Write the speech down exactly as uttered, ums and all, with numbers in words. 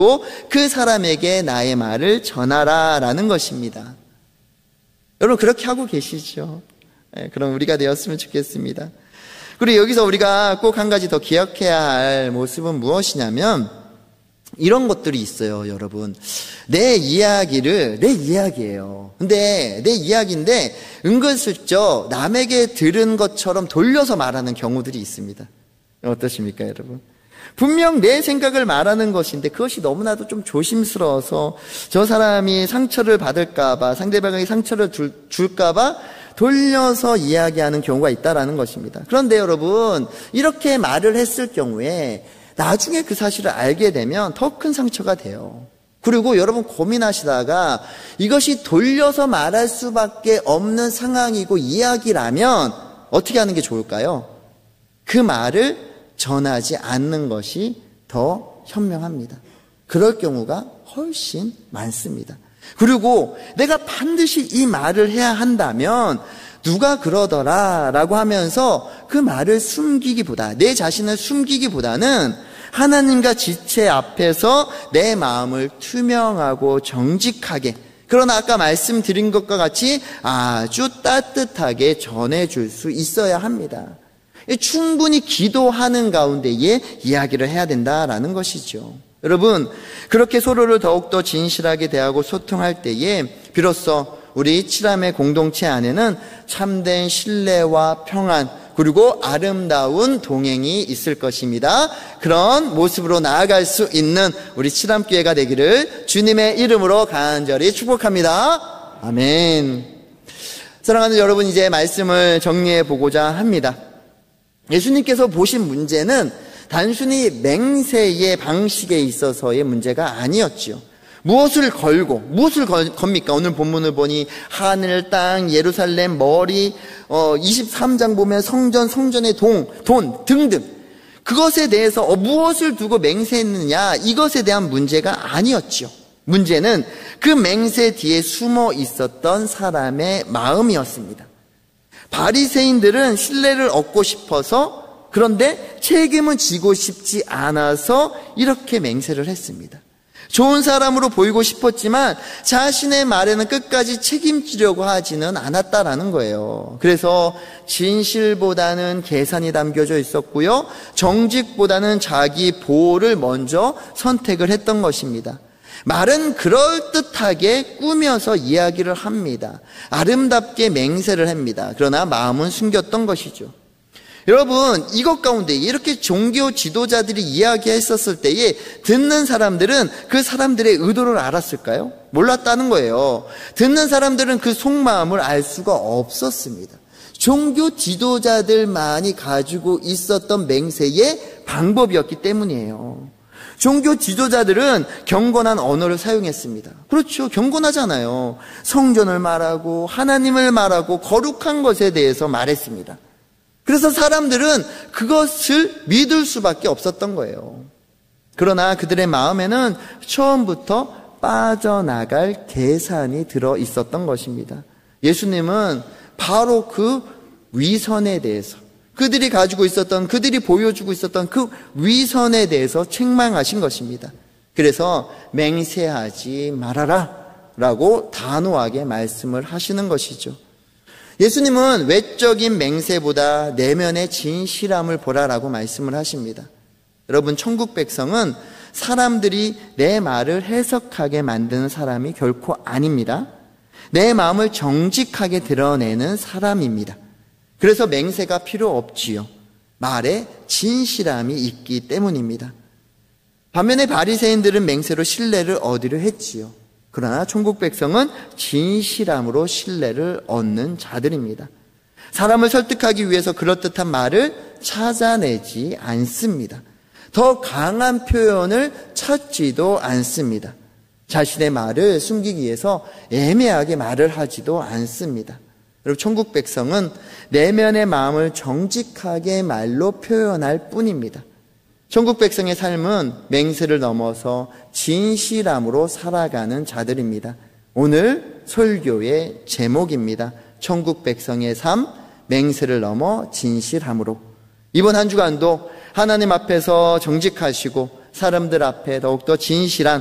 그 사람에게 나의 말을 전하라 라는 것입니다. 여러분 그렇게 하고 계시죠? 네, 그럼 우리가 되었으면 좋겠습니다. 그리고 여기서 우리가 꼭 한 가지 더 기억해야 할 모습은 무엇이냐면 이런 것들이 있어요. 여러분, 내 이야기를 내 이야기예요. 근데 내 이야기인데 은근슬쩍 남에게 들은 것처럼 돌려서 말하는 경우들이 있습니다. 어떠십니까 여러분? 분명 내 생각을 말하는 것인데 그것이 너무나도 좀 조심스러워서 저 사람이 상처를 받을까봐, 상대방에게 상처를 줄, 줄까봐 돌려서 이야기하는 경우가 있다라는 것입니다. 그런데 여러분, 이렇게 말을 했을 경우에 나중에 그 사실을 알게 되면 더 큰 상처가 돼요. 그리고 여러분 고민하시다가 이것이 돌려서 말할 수밖에 없는 상황이고 이야기라면 어떻게 하는 게 좋을까요? 그 말을 전하지 않는 것이 더 현명합니다. 그럴 경우가 훨씬 많습니다. 그리고 내가 반드시 이 말을 해야 한다면 누가 그러더라 라고 하면서 그 말을 숨기기보다, 내 자신을 숨기기보다는 하나님과 지체 앞에서 내 마음을 투명하고 정직하게, 그러나 아까 말씀드린 것과 같이 아주 따뜻하게 전해줄 수 있어야 합니다. 충분히 기도하는 가운데에 이야기를 해야 된다라는 것이죠. 여러분, 그렇게 서로를 더욱더 진실하게 대하고 소통할 때에 비로소 우리 칠함의 공동체 안에는 참된 신뢰와 평안, 그리고 아름다운 동행이 있을 것입니다. 그런 모습으로 나아갈 수 있는 우리 칠함교회가 되기를 주님의 이름으로 간절히 축복합니다. 아멘. 사랑하는 여러분, 이제 말씀을 정리해 보고자 합니다. 예수님께서 보신 문제는 단순히 맹세의 방식에 있어서의 문제가 아니었지요. 무엇을 걸고, 무엇을 겁니까? 오늘 본문을 보니 하늘, 땅, 예루살렘, 머리, 어, 이십삼 장 보면 성전, 성전의 동, 돈 등등. 그것에 대해서 어, 무엇을 두고 맹세했느냐, 이것에 대한 문제가 아니었지요. 문제는 그 맹세 뒤에 숨어 있었던 사람의 마음이었습니다. 바리새인들은 신뢰를 얻고 싶어서, 그런데 책임은 지고 싶지 않아서 이렇게 맹세를 했습니다. 좋은 사람으로 보이고 싶었지만 자신의 말에는 끝까지 책임지려고 하지는 않았다라는 거예요. 그래서 진실보다는 계산이 담겨져 있었고요, 정직보다는 자기 보호를 먼저 선택을 했던 것입니다. 말은 그럴듯하게 꾸며서 이야기를 합니다. 아름답게 맹세를 합니다. 그러나 마음은 숨겼던 것이죠. 여러분, 이것 가운데 이렇게 종교 지도자들이 이야기했었을 때에 듣는 사람들은 그 사람들의 의도를 알았을까요? 몰랐다는 거예요. 듣는 사람들은 그 속마음을 알 수가 없었습니다. 종교 지도자들만이 가지고 있었던 맹세의 방법이었기 때문이에요. 종교 지도자들은 경건한 언어를 사용했습니다. 그렇죠. 경건하잖아요. 성전을 말하고 하나님을 말하고 거룩한 것에 대해서 말했습니다. 그래서 사람들은 그것을 믿을 수밖에 없었던 거예요. 그러나 그들의 마음에는 처음부터 빠져나갈 계산이 들어 있었던 것입니다. 예수님은 바로 그 위선에 대해서, 그들이 가지고 있었던, 그들이 보여주고 있었던 그 위선에 대해서 책망하신 것입니다. 그래서 맹세하지 말아라 라고 단호하게 말씀을 하시는 것이죠. 예수님은 외적인 맹세보다 내면의 진실함을 보라라고 말씀을 하십니다. 여러분, 천국 백성은 사람들이 내 말을 해석하게 만드는 사람이 결코 아닙니다. 내 마음을 정직하게 드러내는 사람입니다. 그래서 맹세가 필요 없지요. 말에 진실함이 있기 때문입니다. 반면에 바리새인들은 맹세로 신뢰를 얻으려 했지요. 그러나 천국 백성은 진실함으로 신뢰를 얻는 자들입니다. 사람을 설득하기 위해서 그럴듯한 말을 찾아내지 않습니다. 더 강한 표현을 찾지도 않습니다. 자신의 말을 숨기기 위해서 애매하게 말을 하지도 않습니다. 여러분, 천국 백성은 내면의 마음을 정직하게 말로 표현할 뿐입니다. 천국 백성의 삶은 맹세를 넘어서 진실함으로 살아가는 자들입니다. 오늘 설교의 제목입니다. 천국 백성의 삶, 맹세를 넘어 진실함으로. 이번 한 주간도 하나님 앞에서 정직하시고 사람들 앞에 더욱더 진실한